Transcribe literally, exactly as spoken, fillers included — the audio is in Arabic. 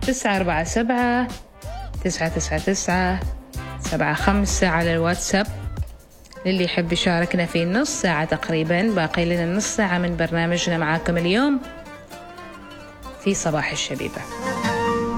تسعة أربعة سبعة تسعة تسعة تسعة سبعة خمسة على الواتساب للي يحب يشاركنا في نص ساعة تقريبا. باقي لنا نص ساعة من برنامجنا معاكم اليوم في صباح الشبيبة.